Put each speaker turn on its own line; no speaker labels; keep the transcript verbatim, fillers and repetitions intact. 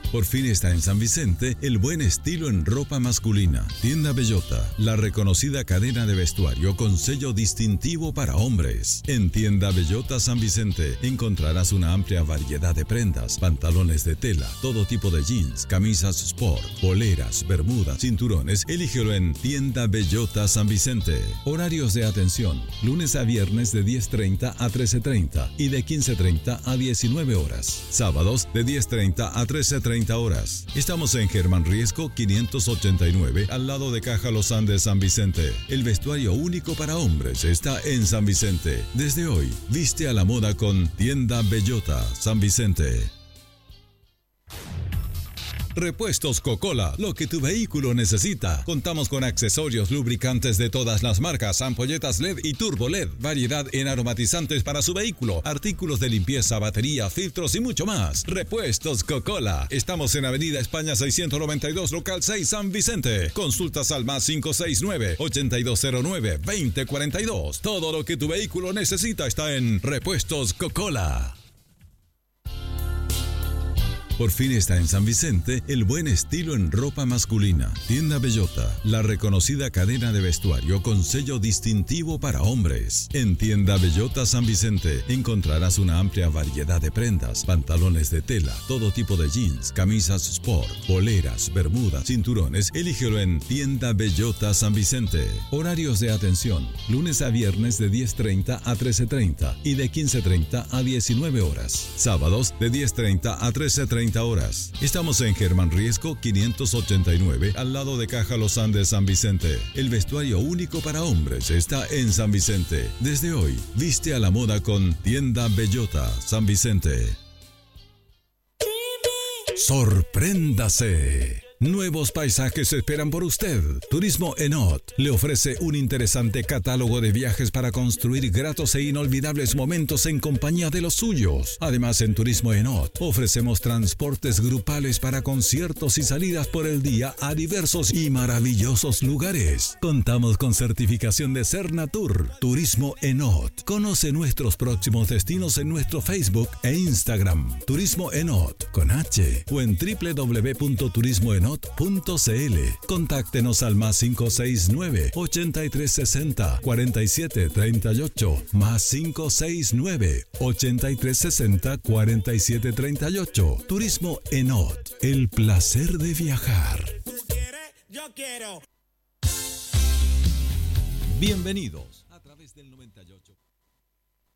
Por fin está en San Vicente el buen estilo en ropa masculina. Tienda Bellota, la reconocida cadena de vestuario con sello distintivo para hombres. En Tienda Bellota San Vicente encontrarás una amplia variedad de prendas, pantalones de tela, todo tipo de jeans, camisas sport, poleras, bermudas, cinturones. Elígelo en Tienda Bellota San Vicente. Horarios de atención: lunes a viernes de diez treinta a trece treinta y de quince treinta a diecinueve horas. Sábados de diez treinta a trece treinta horas. Estamos en Germán Riesco quinientos ochenta y nueve, al lado de Caja Los Andes San Vicente. El vestuario único para hombres está en San Vicente. Desde hoy, viste a la moda con Tienda Bellota San Vicente. Repuestos Coca-Cola, lo que tu vehículo necesita. Contamos con accesorios, lubricantes de todas las marcas, ampolletas L E D y turbo L E D, variedad en aromatizantes para su vehículo, artículos de limpieza, batería, filtros y mucho más. Repuestos Coca-Cola. Estamos en Avenida España seiscientos noventa y dos, local seis, San Vicente. Consultas al más cinco seis nueve, ocho dos cero nueve, dos cero cuatro dos. Todo lo que tu vehículo necesita está en Repuestos Coca-Cola. Por fin está en San Vicente el buen estilo en ropa masculina. Tienda Bellota, la reconocida cadena de vestuario con sello distintivo para hombres. En Tienda Bellota San Vicente encontrarás una amplia variedad de prendas, pantalones de tela, todo tipo de jeans, camisas sport, poleras, bermudas, cinturones. Elígelo en Tienda Bellota San Vicente. Horarios de atención: lunes a viernes de diez treinta a trece treinta y de quince treinta a diecinueve horas. Sábados de diez treinta a trece treinta horas. Estamos en Germán Riesco quinientos ochenta y nueve, al lado de Caja Los Andes San Vicente. El vestuario único para hombres está en San Vicente. Desde hoy, viste a la moda con Tienda Bellota San Vicente. ¡Sorpréndase! Nuevos paisajes esperan por usted. Turismo Enot le ofrece un interesante catálogo de viajes para construir gratos e inolvidables momentos en compañía de los suyos. Además, en Turismo Enot ofrecemos transportes grupales para conciertos y salidas por el día a diversos y maravillosos lugares. Contamos con certificación de Cernatur. Turismo Enot. Conoce nuestros próximos destinos en nuestro Facebook e Instagram. Turismo Enot con H o en w w w punto turismo enot punto c l. Contáctenos al más cinco seis nueve, ocho tres seis cero, cuatro siete tres ocho, más cinco seis nueve, ocho tres seis cero, cuatro siete tres ocho. Turismo Enot, el placer de viajar.
¿Tú quieres? Yo quiero.
Bienvenidos a través del noventa y ocho.